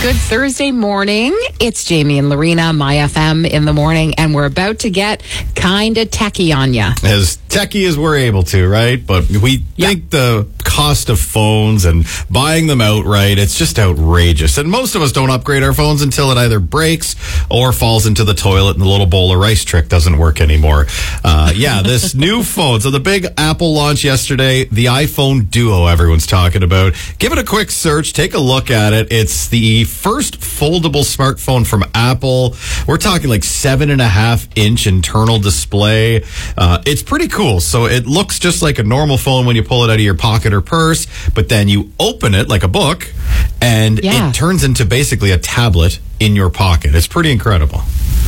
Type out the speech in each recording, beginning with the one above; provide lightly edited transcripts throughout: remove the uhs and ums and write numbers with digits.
Good Thursday morning. It's Jamie and Lorena, My FM in the morning, and we're about to get kind of techie on ya. As techie as we're able to, right? But we think the cost of phones and buying them outright, it's just outrageous. And most of us don't upgrade our phones until it either breaks or falls into the toilet and the little bowl of rice trick doesn't work anymore. This new phone. So the big Apple launch yesterday, the iPhone Duo everyone's talking about. Give it a quick search. Take a look at it. It's the first foldable smartphone from Apple. We're talking like 7.5-inch internal display. It's pretty cool. So it looks just like a normal phone when you pull it out of your pocket or purse, but then you open it like a book and it turns into basically a tablet in your pocket. It's pretty incredible.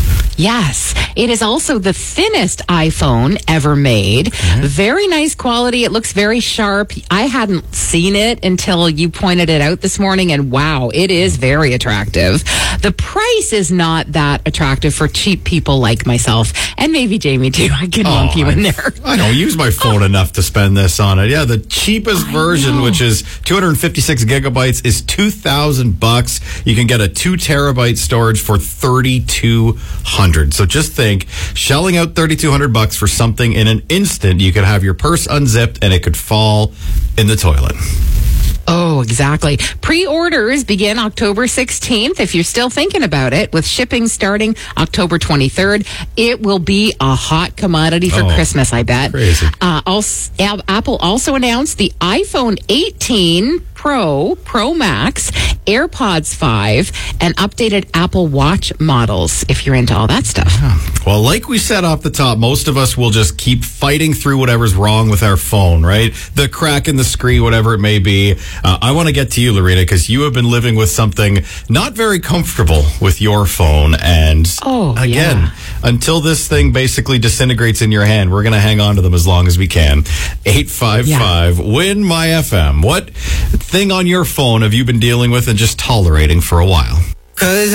Yes. It is also the thinnest iPhone ever made. Very nice quality. It looks very sharp. I hadn't seen it until you pointed it out this morning, and wow, it is very attractive. The price is not that attractive for cheap people like myself, and maybe Jamie too. I can lump you in there. I don't use my phone enough to spend this on it. Yeah, the cheapest version, which is 256 gigabytes, is $2,000. You can get a 2 terabyte storage for $3,200. So just think, shelling out $3,200 for something in an instant, you could have your purse unzipped and it could fall in the toilet. Oh, exactly. Pre-orders begin October 16th. If you're still thinking about it, with shipping starting October 23rd, it will be a hot commodity for Christmas, I bet. Crazy. Apple also announced the iPhone 18 Pro Max, AirPods 5, and updated Apple Watch models, if you're into all that stuff. Well, like we said off the top, most of us will just keep fighting through whatever's wrong with our phone, right? The crack in the screen, whatever it may be. I want to get to you, Lorena, because you have been living with something not very comfortable with your phone. And again, until this thing basically disintegrates in your hand, we're going to hang on to them as long as we can. 855-WIN-MY-FM. What thing on your phone have you been dealing with and just tolerating for a while? 'Cause